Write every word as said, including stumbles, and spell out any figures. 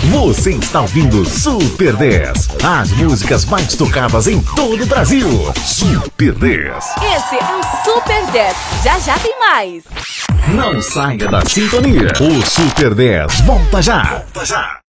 Você está ouvindo Super dez, as músicas mais tocadas em todo o Brasil. Super dez. Esse é o Super dez. Já já tem mais. Não saia da sintonia. O Super dez volta já. Volta já.